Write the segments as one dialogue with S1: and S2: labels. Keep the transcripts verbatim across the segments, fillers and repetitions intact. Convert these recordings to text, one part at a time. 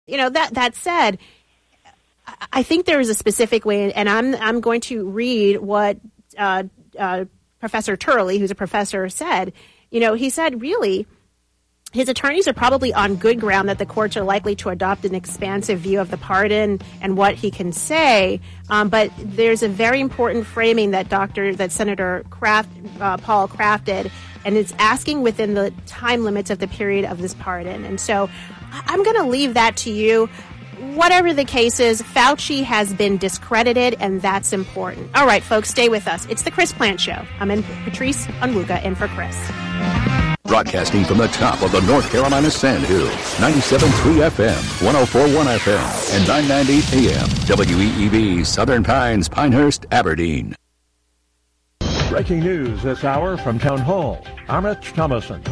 S1: you know, that that said, I think there is a specific way, and I'm I'm going to read what uh, uh, Professor Turley, who's a professor, said. You know, he said, really, his attorneys are probably on good ground that the courts are likely to adopt an expansive view of the pardon and what he can say. Um, but there's a very important framing that Doctor that Senator Kraft, uh, Paul crafted, and it's asking within the time limits of the period of this pardon. And so I'm going to leave that to you. Whatever the case is, Fauci has been discredited, and that's important. All right, folks, stay with us. It's the Chris Plante Show. I'm in Patrice Onwuka in for Chris.
S2: Broadcasting from the top of the North Carolina Sandhills, ninety-seven point three F M, one oh four point one F M, and nine ninety A M, W E E B, Southern Pines, Pinehurst, Aberdeen.
S3: Breaking news this hour from Town Hall. I'm Rich Thomason.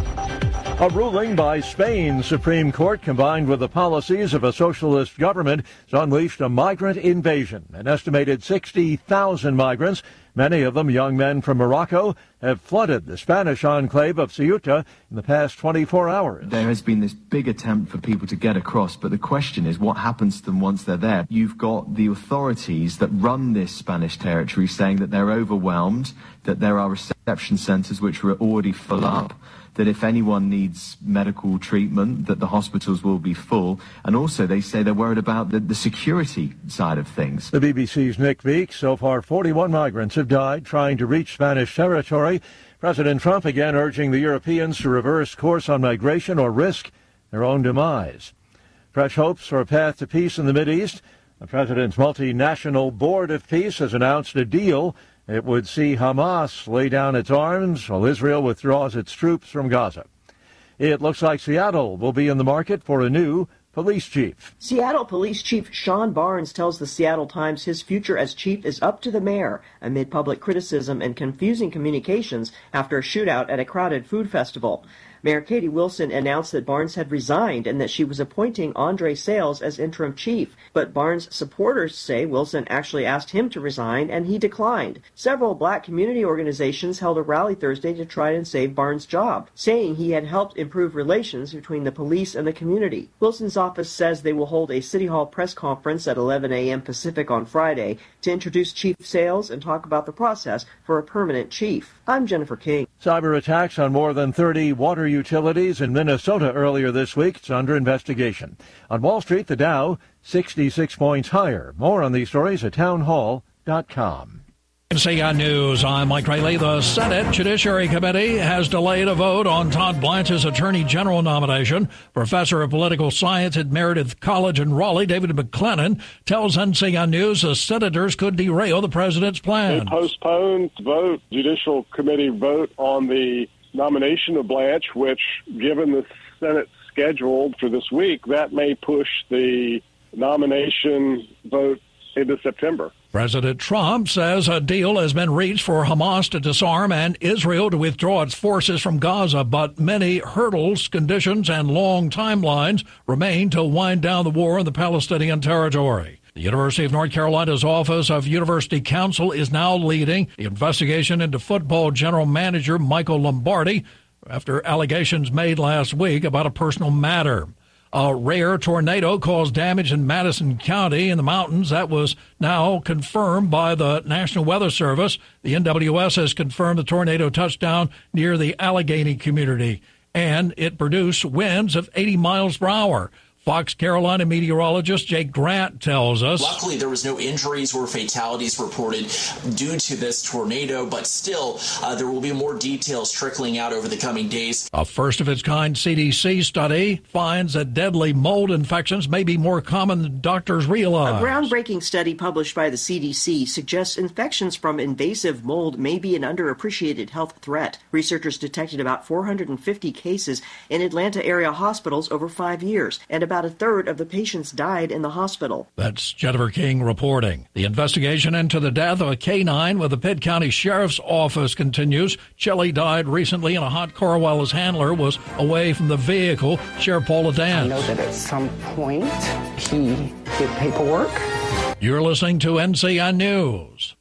S3: A ruling by Spain's Supreme Court, combined with the policies of a socialist government, has unleashed a migrant invasion. An estimated sixty thousand migrants, many of them young men from Morocco, have flooded the Spanish enclave of Ceuta in the past twenty-four hours.
S4: There has been this big attempt for people to get across, but the question is what happens to them once they're there. You've got the authorities that run this Spanish territory saying that they're overwhelmed, that there are reception centres which are already full up, that if anyone needs medical treatment, that the hospitals will be full. And also they say they're worried about the, the security side of things.
S3: The B B C's Nick Beek. So far, forty-one migrants have died trying to reach Spanish territory. President Trump again urging the Europeans to reverse course on migration or risk their own demise. Fresh hopes for a path to peace in the Mideast. The president's multinational Board of Peace has announced a deal. It would see Hamas lay down its arms while Israel withdraws its troops from Gaza. It looks like Seattle will be in the market for a new police chief.
S5: Seattle Police Chief Sean Barnes tells the Seattle Times his future as chief is up to the mayor amid public criticism and confusing communications after a shootout at a crowded food festival. Mayor Katie Wilson announced that Barnes had resigned and that she was appointing Andre Sales as interim chief. But Barnes' supporters say Wilson actually asked him to resign and he declined. Several black community organizations held a rally Thursday to try and save Barnes' job, saying he had helped improve relations between the police and the community. Wilson's office says they will hold a City Hall press conference at eleven a m Pacific on Friday to introduce Chief Sales and talk about the process for a permanent chief. I'm Jennifer King.
S3: Cyber attacks on more than thirty water utilities in Minnesota earlier this week. It's under investigation. On Wall Street, the Dow sixty-six points higher. More on these stories at townhall dot com.
S6: N C I News, I'm Mike Rayleigh. The Senate Judiciary Committee has delayed a vote on Todd Blanche's Attorney General nomination. Professor of Political Science at Meredith College in Raleigh, David McLennan, tells N C I News the senators could derail the president's plan.
S7: They postponed the vote, Judicial Committee vote on the nomination of Blanche, which, given the Senate schedule for this week, that may push the nomination vote into September.
S6: President Trump says a deal has been reached for Hamas to disarm and Israel to withdraw its forces from Gaza, but many hurdles, conditions, and long timelines remain to wind down the war in the Palestinian territory. The University of North Carolina's Office of University Counsel is now leading the investigation into football general manager Michael Lombardi after allegations made last week about a personal matter. A rare tornado caused damage in Madison County in the mountains. That was now confirmed by the National Weather Service. The N W S has confirmed the tornado touched down near the Allegheny community, and it produced winds of eighty miles per hour. Fox Carolina meteorologist Jake Grant tells us.
S8: Luckily, there was no injuries or fatalities reported due to this tornado, but still, uh, there will be more details trickling out over the coming days.
S6: A first-of-its-kind C D C study finds that deadly mold infections may be more common than doctors realize.
S5: A groundbreaking study published by the C D C suggests infections from invasive mold may be an underappreciated health threat. Researchers detected about four hundred fifty cases in Atlanta area hospitals over five years, and about a third of the patients died in the hospital.
S6: That's Jennifer King reporting. The investigation into the death of a canine with the Pitt County Sheriff's Office continues. Chelly died recently in a hot car while his handler was away from the vehicle. Sheriff Paula Dan.
S9: I know that at some point he did paperwork.
S6: You're listening to N C I News.